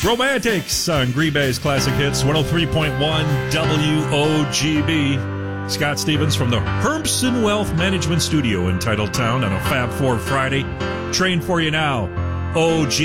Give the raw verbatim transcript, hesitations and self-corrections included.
Romantics on Green Bay's Classic Hits, one oh three point one W O G B. Scott Stevens from the Hermson Wealth Management Studio in Titletown on a Fab Four Friday. Train for you now. O G